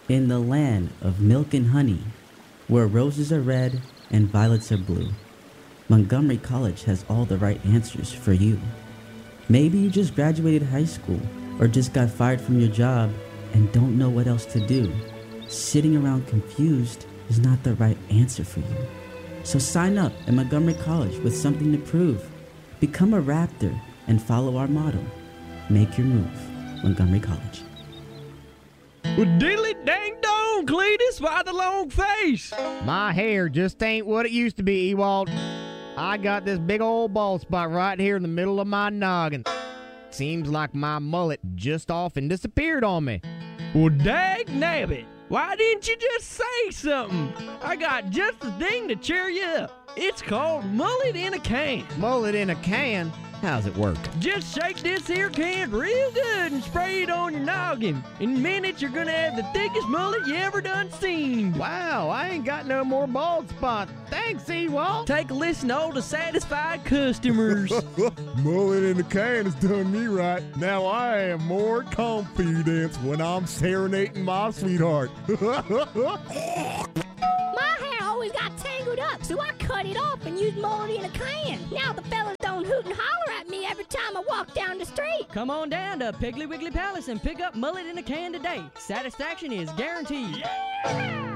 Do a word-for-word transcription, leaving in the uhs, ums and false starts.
In the land of milk and honey, where roses are red and violets are blue, Montgomery College has all the right answers for you. Maybe you just graduated high school or just got fired from your job and don't know what else to do. Sitting around confused is not the right answer for you. So sign up at Montgomery College with something to prove. Become a Raptor and follow our motto. Make your move. Montgomery College. Well, diddly dang dong, Cletus, why the long face? My hair just ain't what it used to be, Ewald. I got this big old bald spot right here in the middle of my noggin. Seems like my mullet just off and disappeared on me. Well, dag nabbit, why didn't you just say something? I got just the thing to cheer you up. It's called mullet in a can. Mullet in a can? How's it work? Just shake this here can real good and spray it on your noggin. In a minute, you're gonna have the thickest mullet you ever done seen. Wow, I ain't got no more bald spot. Thanks, Ewald. Take a listen to all the satisfied customers. Mullet in the can has done me right. Now I am more confident when I'm serenading my sweetheart. My hair always got tangled up, so I cut it off and used mullet in a can. Now the fellas don't hoot and holler at me every time I walk down the street. Come on down to Piggly Wiggly Palace and pick up mullet in a can today. Satisfaction is guaranteed. Yeah!